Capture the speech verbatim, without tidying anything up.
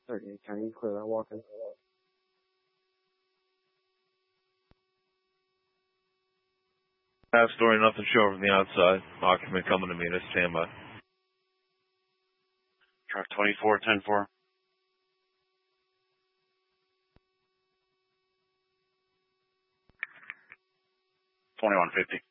Okay, can you clear that walk-in? Half story, nothing showing from the outside. Occupant coming to meet us, standby. Truck twenty-four ten four. twenty-one fifty.